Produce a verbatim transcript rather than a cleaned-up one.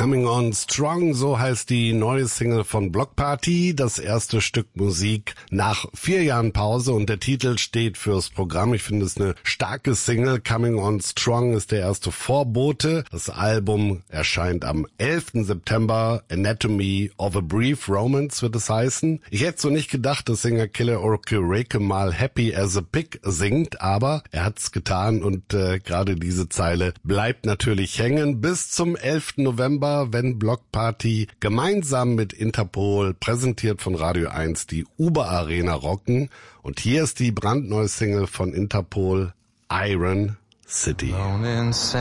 Coming on Strong, so heißt die neue Single von Bloc Party, das erste Stück Musik nach vier Jahren Pause, und der Titel steht fürs Programm. Ich finde es eine starke Single. Coming on Strong ist der erste Vorbote. Das Album erscheint am elften September. Anatomy of a Brief Romance wird es heißen. Ich hätte so nicht gedacht, dass Sänger Killer Okereke mal Happy as a Pig singt, aber er hat's getan, und äh, gerade diese Zeile bleibt natürlich hängen bis zum elften November, wenn Bloc Party gemeinsam mit Interpol, präsentiert von Radio eins, die Uber Arena rocken. Und hier ist die brandneue Single von Interpol, Iron City.